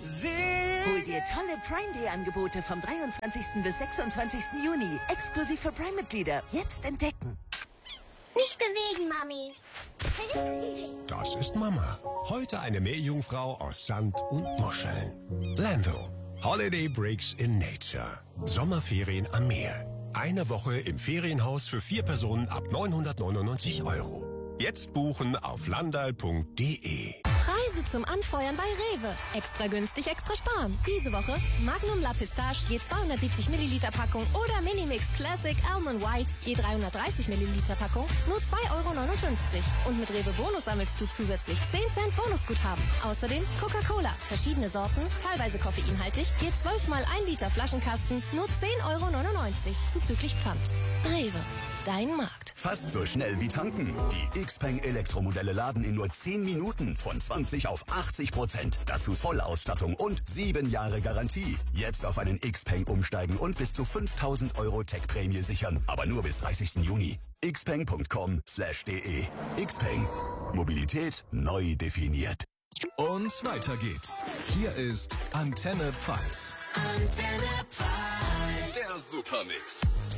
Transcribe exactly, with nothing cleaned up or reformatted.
Hol dir tolle Prime Day Angebote vom dreiundzwanzigsten bis sechsundzwanzigsten Juni. Exklusiv für Prime-Mitglieder. Jetzt entdecken. Nicht bewegen, Mami. Das ist Mama. Heute eine Meerjungfrau aus Sand und Muscheln. Lando. Holiday Breaks in Nature. Sommerferien am Meer. Eine Woche im Ferienhaus für vier Personen ab neunhundertneunundneunzig Euro. Jetzt buchen auf landal punkt de. Preise zum Anfeuern bei Rewe. Extra günstig, extra sparen. Diese Woche Magnum La Pistache je zweihundertsiebzig Milliliter Packung oder Minimix Classic Almond White je dreihundertdreißig Milliliter Packung nur zwei Euro neunundfünfzig. Und mit Rewe Bonus sammelst du zusätzlich zehn Cent Bonusguthaben. Außerdem Coca-Cola, verschiedene Sorten, teilweise koffeinhaltig, je zwölf mal ein Liter Flaschenkasten nur zehn Euro neunundneunzig zuzüglich Pfand. Rewe, dein Markt. Fast so schnell wie tanken. Die Xpeng Elektromodelle laden in nur zehn Minuten von zwanzig auf achtzig Prozent. Dazu Vollausstattung und sieben Jahre Garantie. Jetzt auf einen Xpeng umsteigen und bis zu fünftausend Euro Tech-Prämie sichern. Aber nur bis dreißigsten Juni. xpeng punkt com slash de. Xpeng. Mobilität neu definiert. Und weiter geht's. Hier ist Antenne Pfalz. Antenne Pfalz. Der Supermix.